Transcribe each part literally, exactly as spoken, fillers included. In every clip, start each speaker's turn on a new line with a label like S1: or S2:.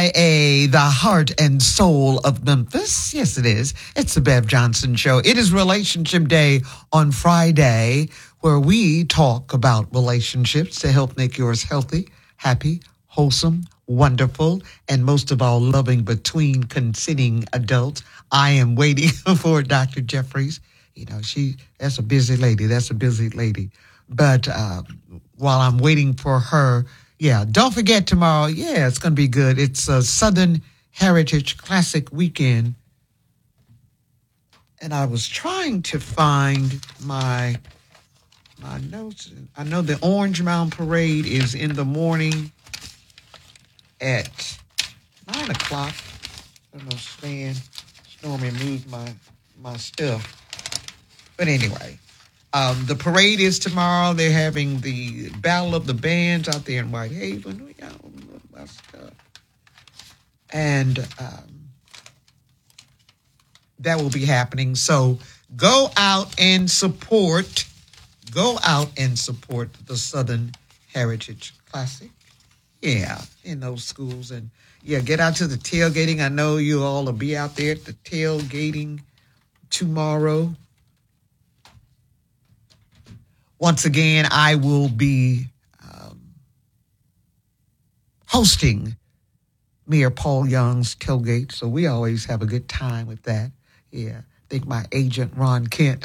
S1: I A, the heart and soul of Memphis. Yes, it is. It's the Bev Johnson Show. It is Relationship Day on Friday, where we talk about relationships to help make yours healthy, happy, wholesome, wonderful, and most of all, loving between consenting adults. I am waiting for Doctor Jeffries. You know, she, that's a busy lady. That's a busy lady. But uh, while I'm waiting for her, yeah, don't forget tomorrow. Yeah, it's going to be good. It's a Southern Heritage Classic Weekend. And I was trying to find my my notes. I know the Orange Mound Parade is in the morning at nine o'clock. I don't know, Stan. Stormy moved my, my stuff. But anyway, um, the parade is tomorrow. They're having the Battle of the Bands out there in Whitehaven. We got all my stuff. And um, that will be happening. So go out and support. Go out and support the Southern Heritage Classic. Yeah, in those schools. And yeah, get out to the tailgating. I know you all will be out there at the tailgating tomorrow. Once again, I will be um, hosting Mayor Paul Young's tailgate, so we always have a good time with that. Yeah, I think my agent, Ron Kent,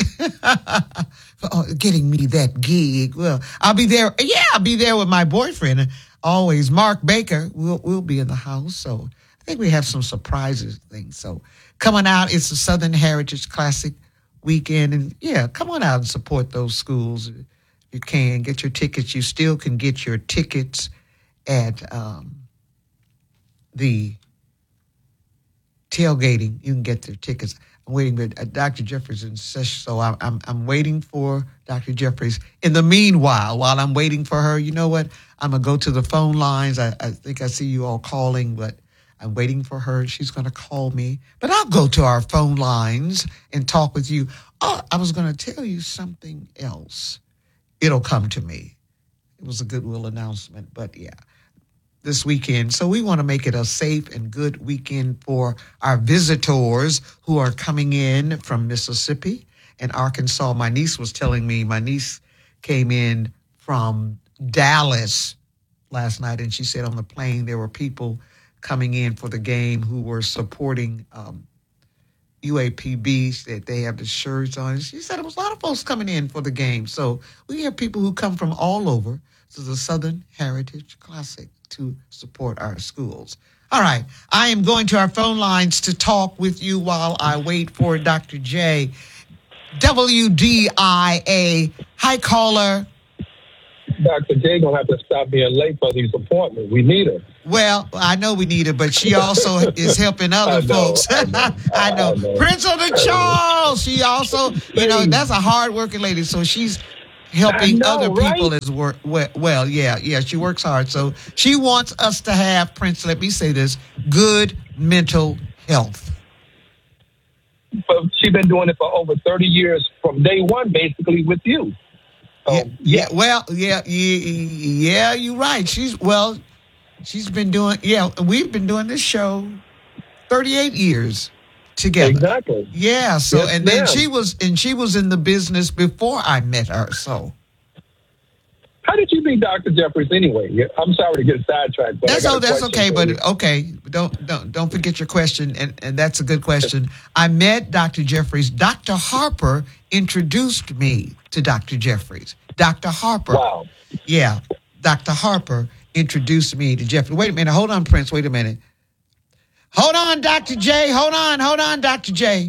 S1: for getting me that gig. Well, I'll be there. Yeah, I'll be there with my boyfriend. Always, Mark Baker. We'll, we'll be in the house, so I think we have some surprises things. So coming out, it's the Southern Heritage Classic Weekend, and yeah, come on out and support those schools. You can get your tickets. You still can get your tickets at um, the tailgating. You can get their tickets. I'm waiting for uh, Doctor Jeffries in session, so I'm, I'm I'm waiting for Doctor Jeffries. In the meanwhile, while I'm waiting for her, you know what? I'm gonna go to the phone lines. I, I think I see you all calling, but I'm waiting for her. She's gonna call me, but I'll go to our phone lines and talk with you. Oh, I was gonna tell you something else. It'll come to me. It was a goodwill announcement, but yeah. This weekend. So we want to make it a safe and good weekend for our visitors who are coming in from Mississippi and Arkansas. My niece was telling me, my niece came in from Dallas last night, and she said on the plane there were people coming in for the game who were supporting um, U A P B, that they have the shirts on. She said there was a lot of folks coming in for the game. So we have people who come from all over to the Southern Heritage Classic to support our schools. All right. I am going to our phone lines to talk with you while I wait for Doctor J. W D I A. Hi, caller.
S2: Doctor J gonna have to stop being late for these appointments. We need her.
S1: Well, I know we need her, but she also is helping other
S2: I know,
S1: folks.
S2: I know,
S1: I know.
S2: I know.
S1: Prince of the Charles. She also, you know, that's a hard-working lady, so she's helping
S2: know,
S1: other people
S2: right?
S1: as work. Well, well, yeah, yeah, she works hard. So she wants us to have, Prince, let me say this, good mental health.
S2: But she's been doing it for over thirty years from day one, basically, with you. So,
S1: yeah, yeah, well, yeah, yeah, yeah, you're right. She's, well, she's been doing, yeah, we've been doing this show thirty-eight years together.
S2: Exactly.
S1: Yeah, so,
S2: Yes,
S1: and then
S2: ma'am.
S1: she was, and she was in the business before I met her, so.
S2: How did you meet Doctor Jeffries anyway? Yeah, I'm sorry to get sidetracked, but
S1: That's
S2: I got
S1: oh,
S2: a
S1: that's
S2: question
S1: okay,
S2: for
S1: but
S2: you.
S1: okay. Don't don't don't forget your question, and, and that's a good question. I met Doctor Jeffries. Doctor Harper introduced me to Doctor Jeffries. Doctor Harper.
S2: Wow.
S1: Yeah, Doctor Harper introduced me to Jeffries. Wait a minute. Hold on, Prince. Wait a minute. Hold on, Doctor J. Hold on. Hold on, Doctor J.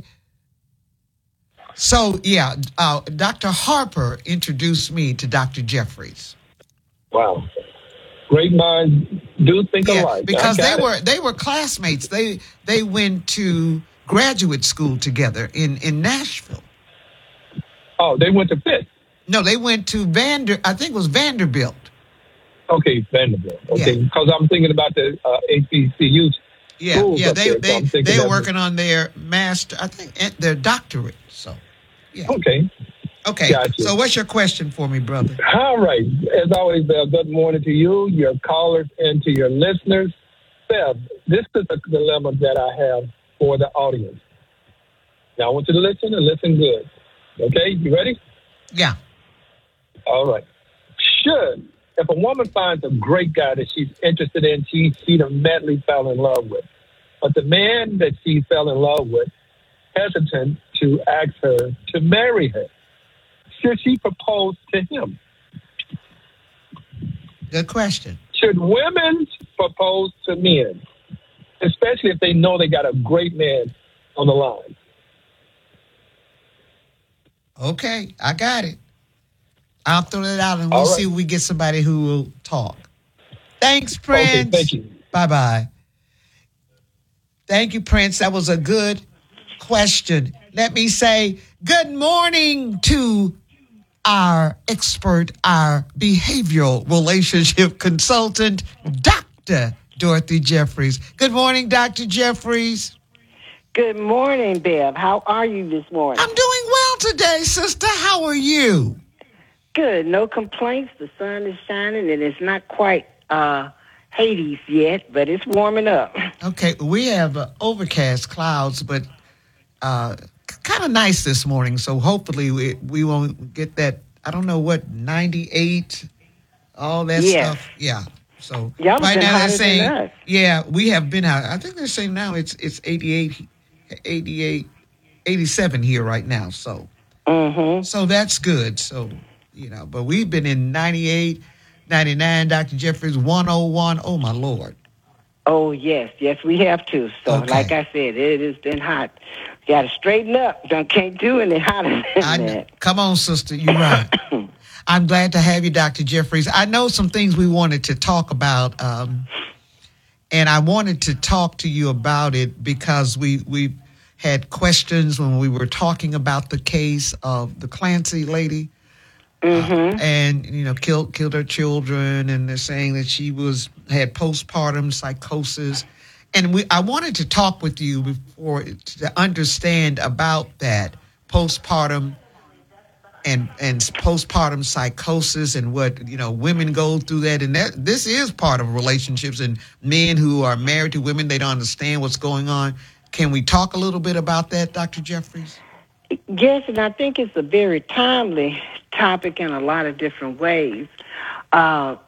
S1: So, yeah, uh, Doctor Harper introduced me to Doctor Jeffries.
S2: Wow. Great minds do think
S1: Yeah,
S2: alike.
S1: because
S2: I
S1: they
S2: got it.
S1: were they were classmates. They they went to graduate school together in, in Nashville.
S2: Oh, they went to Pitt.
S1: No, they went to Vander. I think it was Vanderbilt.
S2: Okay, Vanderbilt. Okay,
S1: Yeah.
S2: because I'm thinking about the uh, H B C U
S1: Yeah,
S2: schools
S1: yeah.
S2: up
S1: They
S2: there, so
S1: they
S2: I'm thinking
S1: they were
S2: that-
S1: working on their master. I think and their doctorate. So, yeah.
S2: Okay.
S1: Okay.
S2: Gotcha.
S1: So, what's your question for me, brother?
S2: All right. As always, uh, good morning to you, your callers, and to your listeners. Seth, this is a dilemma that I have for the audience. Now, I want you to listen and listen good. Okay, you ready?
S1: Yeah.
S2: All right. Should, if a woman finds a great guy that she's interested in, she, she madly fell in love with, but the man that she fell in love with hesitant to ask her to marry her, should she propose to him?
S1: Good question.
S2: Should women propose to men, especially if they know they got a great man on the line?
S1: Okay, I got it. I'll throw it out and we'll
S2: All right.
S1: see if we get somebody who will talk. Thanks, Prince.
S2: Okay, thank you.
S1: Bye-bye. Thank you, Prince. That was a good question. Let me say good morning to our expert, our behavioral relationship consultant, Doctor Dorothy Jeffries. Good morning, Doctor Jeffries.
S3: Good morning, Bev. How are you this morning?
S1: I'm doing well today, sister. How are you?
S3: Good. No complaints. The sun is shining, and it's not quite uh, Hades yet, but it's warming up.
S1: Okay, we have uh, overcast clouds, but uh, kind of nice this morning. So hopefully we, we won't get that, I don't know what, ninety-eight, all that
S3: Yes.
S1: stuff. Yeah. So
S3: Y'all
S1: right
S3: been
S1: now they're
S3: hotter than
S1: saying,
S3: us.
S1: yeah, we have been out. I think they're saying now it's it's eighty-eight, eighty-eight, eighty-seven here right now. So
S3: Mm-hmm.
S1: so that's good. So, you know, but we've been in ninety-eight, ninety-nine, Doctor Jeffries, one oh one. Oh, my Lord.
S3: Oh, yes. Yes, we have to. So,
S1: Okay.
S3: like I said, it has been hot. Got to straighten up. Don't Can't do any hotter than
S1: I,
S3: that.
S1: come on, sister. You're right. I'm glad to have you, Doctor Jeffries. I know some things we wanted to talk about, um, and I wanted to talk to you about it because we we had questions when we were talking about the case of the Clancy lady,
S3: Mm-hmm.
S1: uh, and you know, killed killed her children, and they're saying that she was had postpartum psychosis, and we I wanted to talk with you before to understand about that postpartum and and postpartum psychosis and what, you know, women go through that. And that this is part of relationships, and men who are married to women, they don't understand what's going on. Can we talk a little bit about that, Doctor Jeffries?
S3: Yes, and I think it's a very timely topic in a lot of different ways. Uh,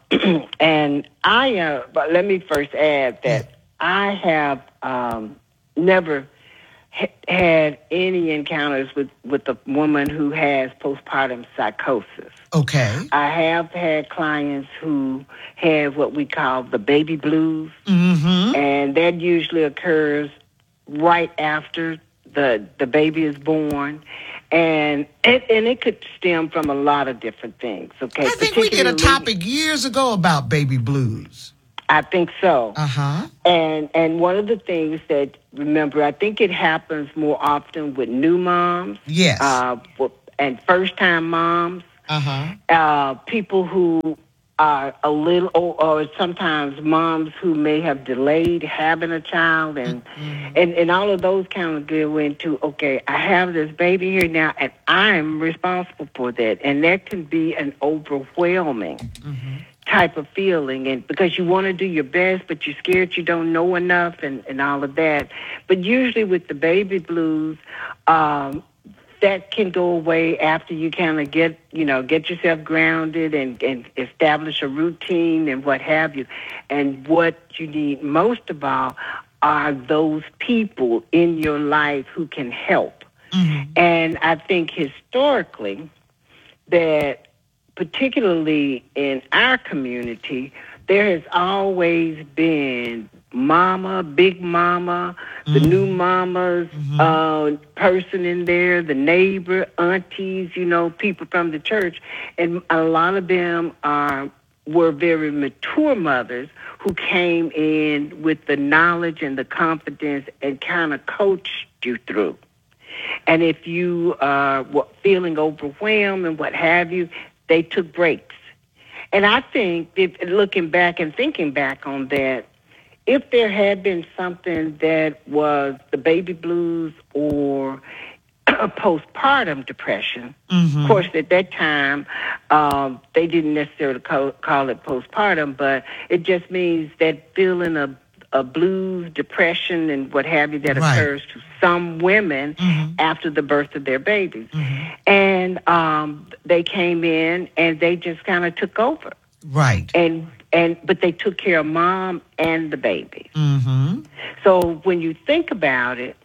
S3: and I, uh, but let me first add that I have um, never ha- had any encounters with, with a woman who has postpartum psychosis.
S1: Okay.
S3: I have had clients who have what we call the baby blues,
S1: Mm-hmm.
S3: and that usually occurs right after the the baby is born, and and, and it could stem from a lot of different things. Okay,
S1: I think we did a
S3: Particularly-
S1: topic years ago about baby blues.
S3: I think so.
S1: Uh-huh.
S3: And and one of the things that, remember, I think it happens more often with new moms,
S1: Yes.
S3: uh, w- and first time moms,
S1: Uh-huh.
S3: uh, people who are a little, or, or sometimes moms who may have delayed having a child, and,
S1: Mm-hmm.
S3: and and all of those kind of go into, okay, I have this baby here now, and I'm responsible for that, and that can be an overwhelming
S1: Mm-hmm.
S3: type of feeling, and because you want to do your best, but you're scared you don't know enough, and, and all of that. But usually with the baby blues, um, that can go away after you kind of get, you know, get yourself grounded and, and establish a routine and what have you. And what you need most of all are those people in your life who can help.
S1: Mm-hmm.
S3: And I think historically that, particularly in our community, there has always been mama, big mama, the
S1: Mm-hmm.
S3: new mama's
S1: Mhm.
S3: uh, person in there, the neighbor, aunties, you know, people from the church. And a lot of them are were very mature mothers who came in with the knowledge and the confidence and kind of coached you through. And if you are feeling overwhelmed and what have you, they took breaks. And I think, if, looking back and thinking back on that, if there had been something that was the baby blues or postpartum depression,
S1: Mm-hmm.
S3: of course, at that time, um, they didn't necessarily call, call it postpartum, but it just means that feeling of, of blues, depression, and what have you that
S1: Right.
S3: occurs to some women
S1: Mhm.
S3: after the birth of their babies.
S1: Mhm.
S3: And um, they came in and they just kind of took over.
S1: Right.
S3: And and but they took care of mom and the baby.
S1: Mm-hmm.
S3: So when you think about it,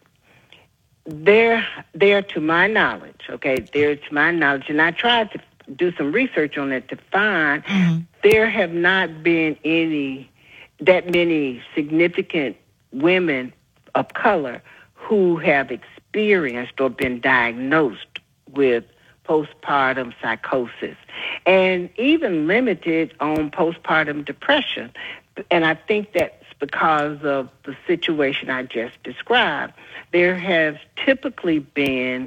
S3: they're they're to my knowledge, okay, they're to my knowledge, and I tried to do some research on it to find
S1: Mm-hmm.
S3: there have not been any that many significant women of color who have experienced or been diagnosed with postpartum psychosis, and even limited on postpartum depression. And I think that's because of the situation I just described. There has typically been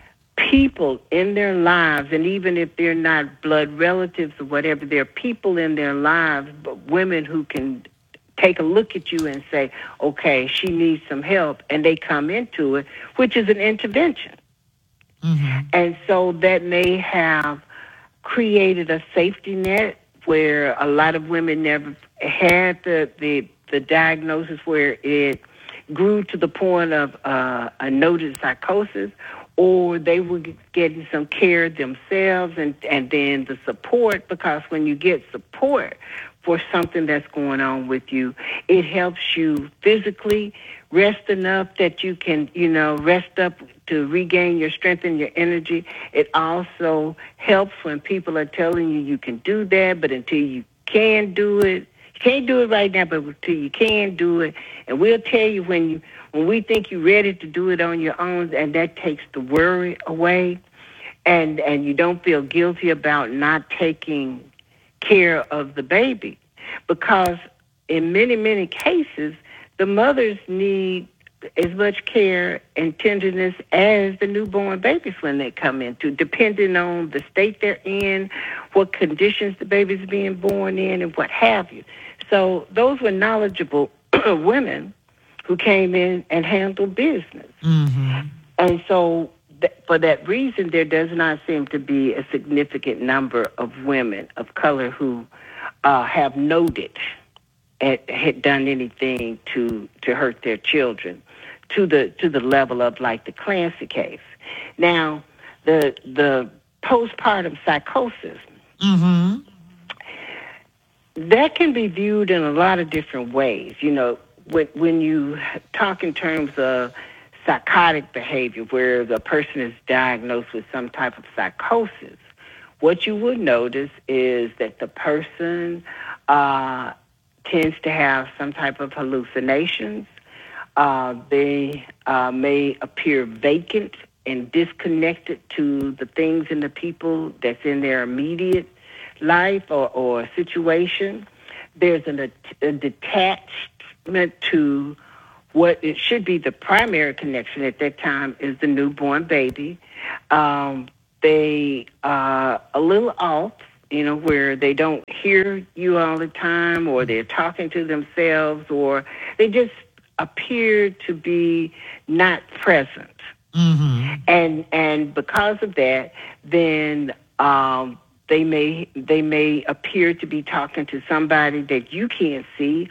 S3: people in their lives, and even if they're not blood relatives or whatever, there are people in their lives, but women who can take a look at you and say, okay, she needs some help, and they come into it, which is an intervention.
S1: Mm-hmm.
S3: And so that may have created a safety net where a lot of women never had the, the, the diagnosis where it grew to the point of uh, a noted psychosis, or they were getting some care themselves and, and then the support, because when you get support for something that's going on with you, it helps you physically rest enough that you can, you know, rest up to regain your strength and your energy. It also helps when people are telling you you can do that, but until you can do it, you can't do it right now, but until you can do it, and we'll tell you when you when we think you're ready to do it on your own, and that takes the worry away, and and you don't feel guilty about not taking care of the baby, because in many, many cases, the mothers need as much care and tenderness as the newborn babies when they come into, depending on the state they're in, what conditions the baby's being born in, and what have you. So those were knowledgeable women who came in and handled business.
S1: Mm-hmm.
S3: And so th- for that reason, there does not seem to be a significant number of women of color who uh, have noted and had done anything to, to hurt their children to the to the level of like the Clancy case. Now, the the postpartum psychosis,
S1: Mm-hmm.
S3: that can be viewed in a lot of different ways. You know, when when you talk in terms of psychotic behavior, where the person is diagnosed with some type of psychosis, what you would notice is that the person uh, tends to have some type of hallucinations. Uh, they uh, may appear vacant and disconnected to the things and the people that's in their immediate life or, or situation. There's an, a detachment to what it should be the primary connection at that time is the newborn baby. Um, they are a little off, you know, where they don't hear you all the time, or they're talking to themselves, or they just appear to be not present.
S1: Mm-hmm.
S3: And and because of that, then um, they may they may appear to be talking to somebody that you can't see,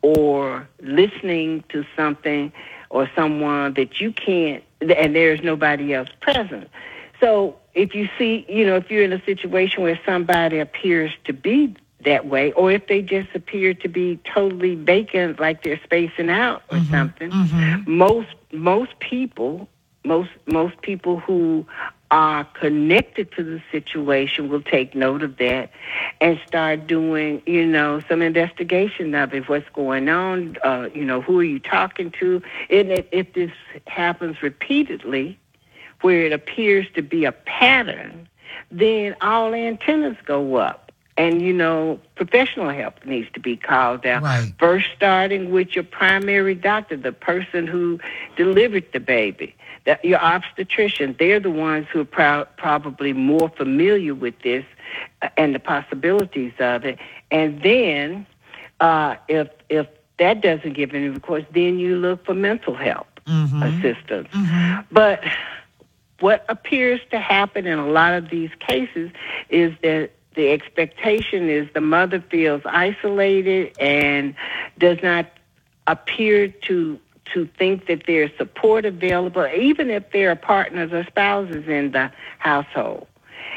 S3: or listening to something or someone that you can't, and there's nobody else present. So if you see, you know, if you're in a situation where somebody appears to be that way, or if they just appear to be totally vacant, like they're spacing out or
S1: Mm-hmm.
S3: something,
S1: Mm-hmm.
S3: most most people, most most people who are connected to the situation will take note of that and start doing, you know, some investigation of it. What's going on? Uh, you know, who are you talking to? And if, if this happens repeatedly, where it appears to be a pattern, then all antennas go up. And, you know, professional help needs to be called out.
S1: Right.
S3: First, starting with your primary doctor, the person who delivered the baby, that your obstetrician. They're the ones who are pro- probably more familiar with this uh, and the possibilities of it. And then, uh, if if that doesn't give any recourse, then you look for mental health
S1: Mm-hmm.
S3: assistance.
S1: Mm-hmm.
S3: But what appears to happen in a lot of these cases is that the expectation is the mother feels isolated and does not appear to to think that there's support available, even if there are partners or spouses in the household.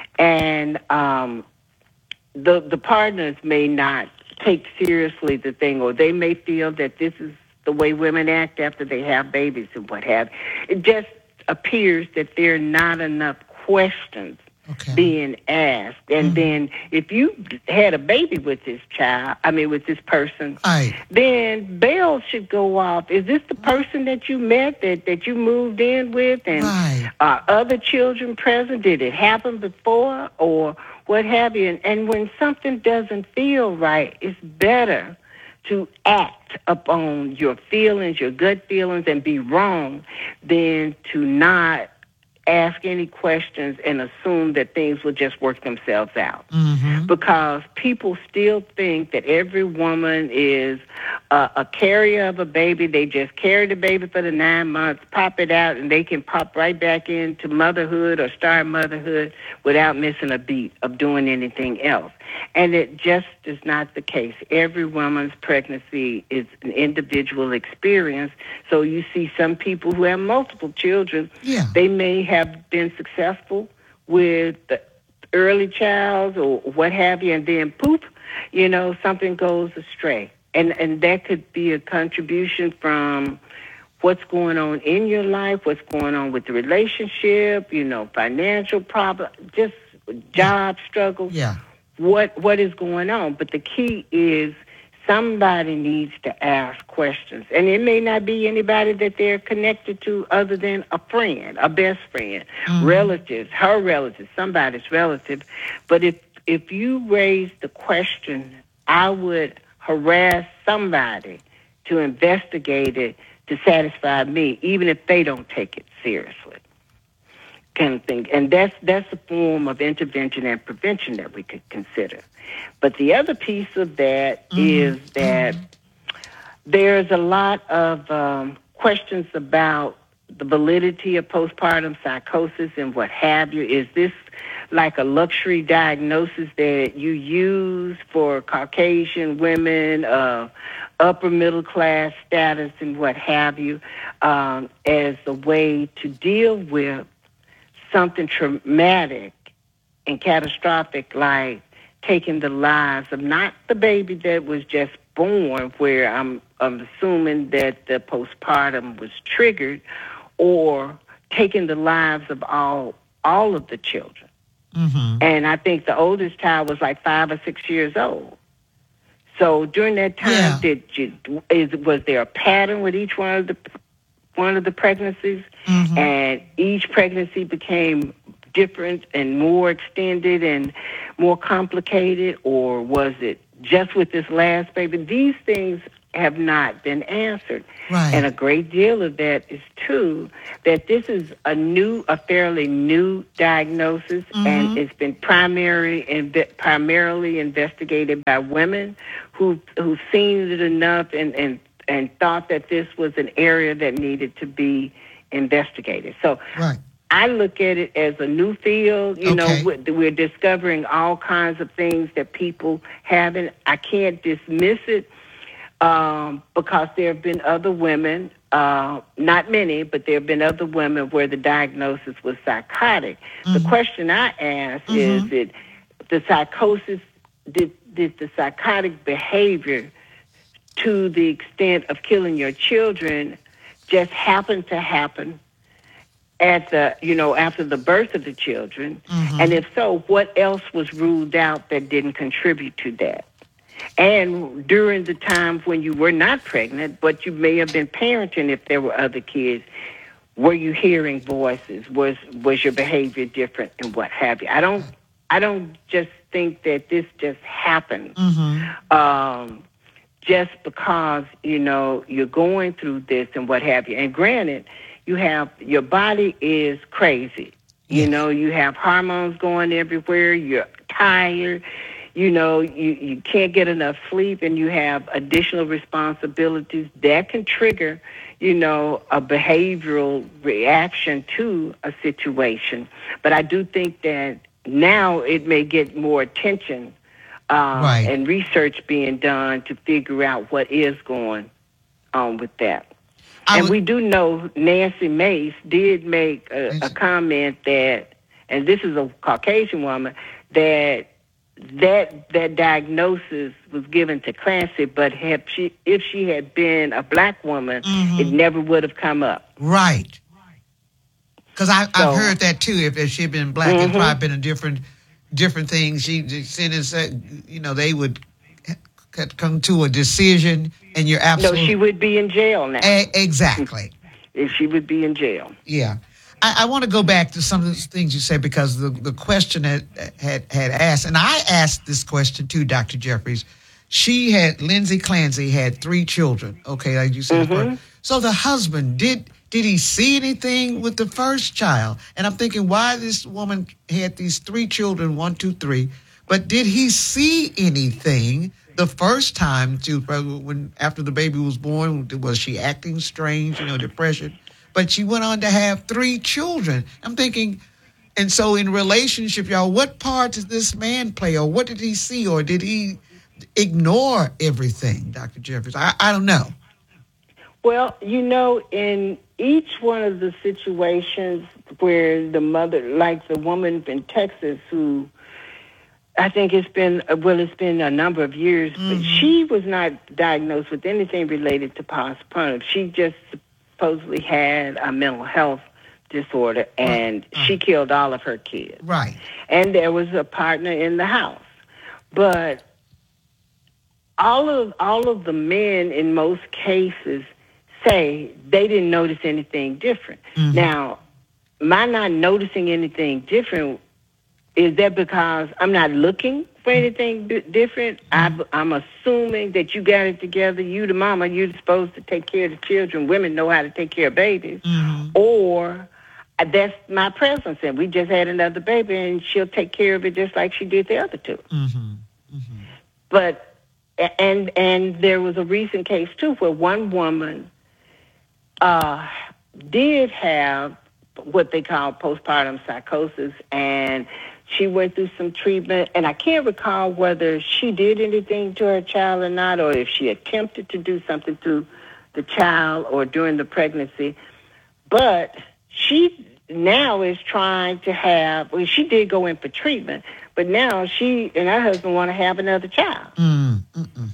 S3: And um, the the partners may not take seriously the thing, or they may feel that this is the way women act after they have babies and what have. It just appears that there are not enough questions okay. being asked. And mm-hmm. then if you had a baby with this child, I mean with this person,
S1: Aye.
S3: then bells should go off. Is this the person that you met, that, that you moved in with? And
S1: right.
S3: are other children present? Did it happen before or what have you? And, and when something doesn't feel right, it's better to act upon your feelings, your gut feelings, and be wrong than to not ask any questions and assume that things will just work themselves out.
S1: Mm-hmm.
S3: Because people still think that every woman is a, a carrier of a baby. They just carry the baby for the nine months, pop it out, and they can pop right back into motherhood or start motherhood without missing a beat of doing anything else. And it just is not the case. Every woman's pregnancy is an individual experience. So you see some people who have multiple children,
S1: yeah.
S3: they may have been successful with the early child or what have you, and then poof, you know, something goes astray. And and that could be a contribution from what's going on in your life, what's going on with the relationship, you know, financial problem, just job
S1: yeah.
S3: struggles.
S1: Yeah.
S3: What what is going on? But the key is somebody needs to ask questions. And it may not be anybody that they're connected to other than a friend, a best friend, mm-hmm. relatives, her relatives, somebody's relative. But if if you raise the question, I would harass somebody to investigate it to satisfy me, even if they don't take it seriously. Kind of thing. And that's that's a form of intervention and prevention that we could consider. But the other piece of that mm-hmm. is that there's a lot of um, questions about the validity of postpartum psychosis and what have you. Is this like a luxury diagnosis that you use for Caucasian women, uh, upper middle class status and what have you, um, as a way to deal with something traumatic and catastrophic like taking the lives of not the baby that was just born, where I'm, I'm assuming that the postpartum was triggered, or taking the lives of all all of the children.
S1: Mm-hmm.
S3: And I think the oldest child was like five or six years old. So during that time,
S1: yeah.
S3: did you, is, was there a pattern with each one of the one of the pregnancies?
S1: Mm-hmm.
S3: And each pregnancy became different and more extended and more complicated, or was it just with this last baby? These things have not been answered.
S1: Right.
S3: And a great deal of that is, too, that this is a new, a fairly new diagnosis, mm-hmm. and it's been primary inve- primarily investigated by women who, who've seen it enough and, and, and thought that this was an area that needed to be investigated. So
S1: right.
S3: I look at it as a new field. You
S1: okay.
S3: know, we're discovering all kinds of things that people haven't. I can't dismiss it um, because there have been other women, uh, not many, but there have been other women where the diagnosis was psychotic. Mm-hmm. The question I ask mm-hmm. is that the psychosis, did, did the psychotic behavior to the extent of killing your children just happen to happen at the, you know, after the birth of the children?
S1: Mm-hmm.
S3: And if so, what else was ruled out that didn't contribute to that? And during the times when you were not pregnant, but you may have been parenting if there were other kids, were you hearing voices? Was was your behavior different and what have you? I don't I don't just think that this just happened.
S1: Mm-hmm.
S3: Um, just because, you know, you're going through this and what have you. And granted, you have, your body is crazy. You
S1: yes.
S3: know, you have hormones going everywhere. You're tired. You know, you, you can't get enough sleep, and you have additional responsibilities that can trigger, you know, a behavioral reaction to a situation. But I do think that now it may get more attention um,
S1: right.
S3: and research being done to figure out what is going on with that.
S1: I
S3: and
S1: would,
S3: we do know Nancy Mace did make a, a comment that, and this is a Caucasian woman, that that that diagnosis was given to Clancy, but had she, if she had been a black woman, mm-hmm. it never would have come up.
S1: Right. Because I've
S3: So-
S1: heard that too. If, if she had been black,
S3: Mhm.
S1: it'd probably been a different different thing. She just said, and said, you know, they would c- come to a decision, and you're
S3: No,
S1: absolutely
S3: she would be in jail now.
S1: A- exactly.
S3: If she would be in jail.
S1: Yeah. I, I want to go back to some of the things you said, because the, the question had, had had asked, and I asked this question too, Doctor Jeffries. She had, Lindsay Clancy had three children, okay, like you said.
S3: Mhm.
S1: So the husband, did did he see anything with the first child? And I'm thinking, why this woman had these three children, one, two, three, but did he see anything the first time to, when after the baby was born? Was she acting strange, you know, depression? But she went on to have three children. I'm thinking, and so in relationship, y'all, what part did this man play, or what did he see, or did he ignore everything, Doctor Jeffries? I, I don't know.
S3: Well, you know, in each one of the situations where the mother, like the woman in Texas who, I think it's been, well, it's been a number of years, mm-hmm. but she was not diagnosed with anything related to postpartum. She just supposedly had a mental health disorder, and right. she killed all of her kids.
S1: Right.
S3: And there was a partner in the house. But all of all of the men in most cases say they didn't notice anything different. Mm-hmm. Now, my not noticing anything different, is that because I'm not looking for anything d- different? Mm-hmm. I, I'm assuming that you got it together. You, the mama, you're supposed to take care of the children. Women know how to take care of babies. Mm-hmm. Or that's my presence, and we just had another baby, and she'll take care of it just like she did the other two.
S1: Mm-hmm. Mm-hmm.
S3: But and and there was a recent case too where one woman uh, did have what they call postpartum psychosis, and she went through some treatment, and I can't recall whether she did anything to her child or not, or if she attempted to do something to the child or during the pregnancy. But she now is trying to have, well, she did go in for treatment, but now she and her husband want to have another child.
S1: Mm, mm-mm.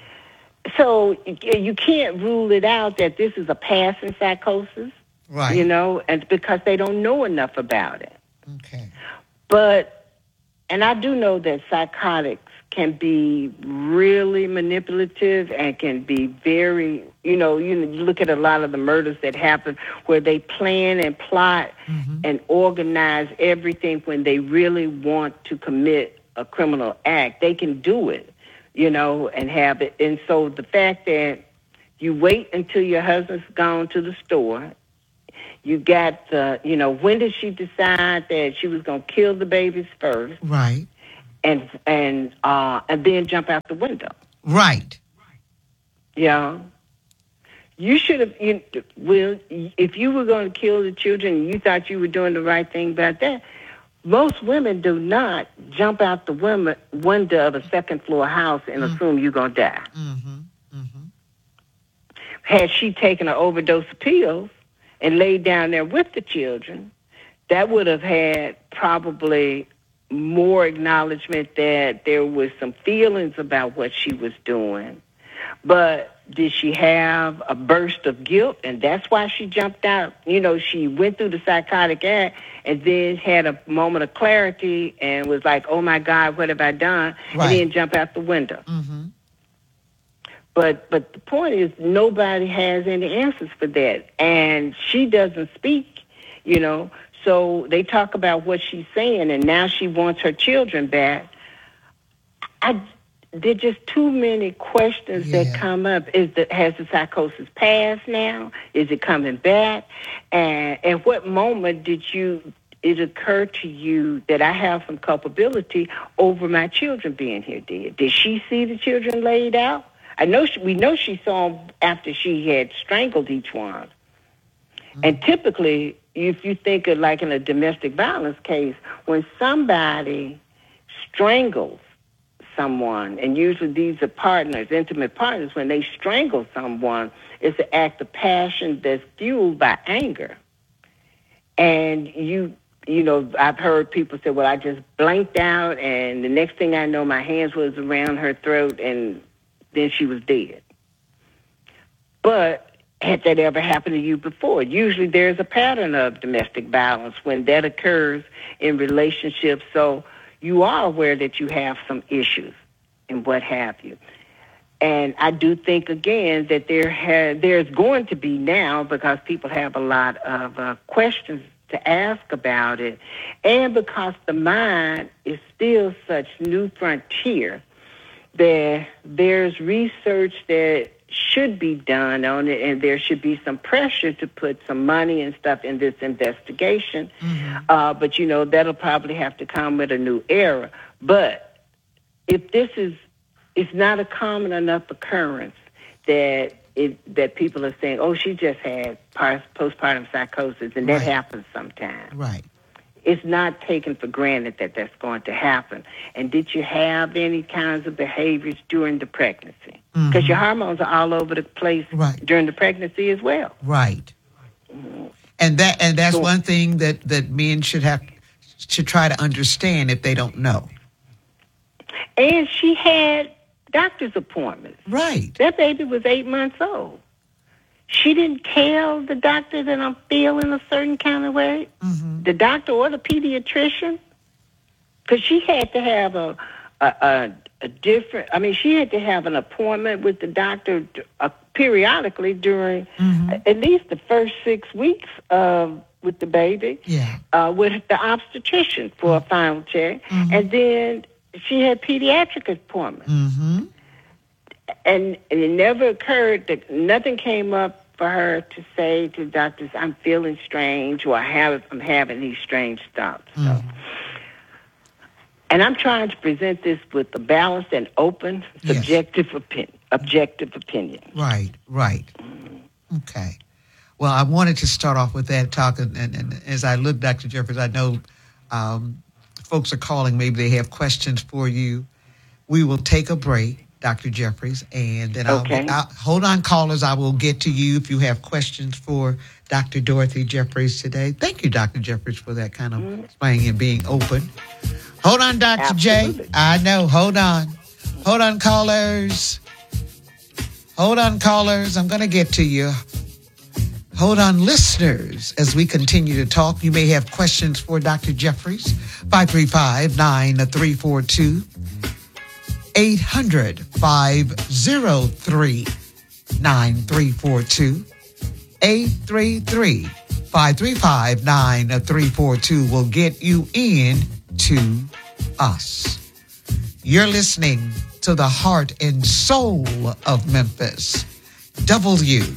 S3: So you can't rule it out that this is a passing psychosis,
S1: right?
S3: You know, and because they don't know enough about it.
S1: Okay.
S3: But, and I do know that psychotics can be really manipulative and can be very, you know, you, you look at a lot of the murders that happen where they plan and plot mm-hmm. and organize everything when they really want to commit a criminal act. They can do it, you know, and have it. And so the fact that you wait until your husband's gone to the store, you got the, you know, when did she decide that she was going to kill the babies first?
S1: Right.
S3: And and uh, and then jump out the window.
S1: Right.
S3: Yeah. You should have, you, well, if you were going to kill the children and you thought you were doing the right thing about that, most women do not jump out the window, window of a second floor house and mm-hmm. assume you're going to die.
S1: Mm-hmm. Mm-hmm.
S3: Had she taken an overdose of pills and laid down there with the children, that would have had probably more acknowledgement that there was some feelings about what she was doing. But did she have a burst of guilt? And that's why she jumped out. You know, she went through the psychotic act and then had a moment of clarity and was like, oh, my God, what have I done? Right. And then jump out the window.
S1: Mm-hmm.
S3: But but the point is nobody has any answers for that. And she doesn't speak, you know. So they talk about what she's saying, and now she wants her children back. I, there are just too many questions yeah. that come up. Is the, has the psychosis passed now? Is it coming back? And at what moment did you it occur to you that I have some culpability over my children being here dead? Did she see the children laid out? I know she, we know she saw them after she had strangled each one. Mm-hmm. And typically, if you think of like in a domestic violence case, when somebody strangles someone, and usually these are partners, intimate partners, when they strangle someone, it's an act of passion that's fueled by anger. And you, you know, I've heard people say, well, I just blanked out, and the next thing I know, my hands was around her throat, and then she was dead. But had that ever happened to you before? Usually there's a pattern of domestic violence when that occurs in relationships, so you are aware that you have some issues and what have you. And I do think, again, that there ha- there's going to be now, because people have a lot of uh, questions to ask about it, and because the mind is still such new frontier, that there's research that should be done on it, and there should be some pressure to put some money and stuff in this investigation. Mm-hmm. Uh, but, you know, that'll probably have to come with a new era. But if this is, it's not a common enough occurrence that it, that people are saying, oh, she just had postpartum psychosis, and that right. happens sometimes.
S1: Right.
S3: It's not taken for granted that that's going to happen. And did you have any kinds of behaviors during the pregnancy? Because mm-hmm. your hormones are all over the place right. during the pregnancy as well.
S1: Right. Mm-hmm. And that and that's so, one thing that, that men should have should try to understand if they don't know.
S3: And she had doctor's appointments.
S1: Right.
S3: That baby was eight months old. She didn't tell the doctor that I'm feeling a certain kind of way, mm-hmm. the doctor or the pediatrician, because she had to have a, a, a, a different, I mean, she had to have an appointment with the doctor uh, periodically during mm-hmm. at least the first six weeks of with the baby,
S1: yeah.
S3: uh, with the obstetrician for mm-hmm. a final check. Mm-hmm. And then she had pediatric appointments.
S1: Mm-hmm.
S3: And, and it never occurred that nothing came up for her to say to doctors, I'm feeling strange, or I have, I'm having these strange thoughts. So. Mm. And I'm trying to present this with a balanced and open, subjective, yes. opinion, objective opinion.
S1: Right, right. Okay. Well, I wanted to start off with that talk, and, and, and as I look, Doctor Jeffries, I know um, folks are calling. Maybe they have questions for you. We will take a break, Doctor Jeffries, and then I'll,
S3: okay.
S1: I'll hold on, callers. I will get to you if you have questions for Doctor Dorothy Jeffries today. Thank you, Doctor Jeffries, for that kind of mm-hmm. explaining and being open. Hold on, Doctor
S3: Absolutely.
S1: J. I know. Hold on. Hold on, callers. Hold on, callers. I'm going to get to you. Hold on, listeners, as we continue to talk. You may have questions for Doctor Jeffries. five three five, nine three four two. eight hundred, five oh three, nine three four two. eight three three, five three five, nine three four two will get you in to us. You're listening to the heart and soul of Memphis. W